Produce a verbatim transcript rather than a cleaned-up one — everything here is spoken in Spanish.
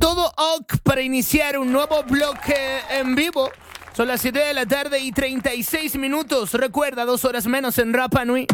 todo ok para iniciar un nuevo bloque en vivo. Son las siete de la tarde y treinta y seis minutos. Recuerda, dos horas menos en Rapa Nui.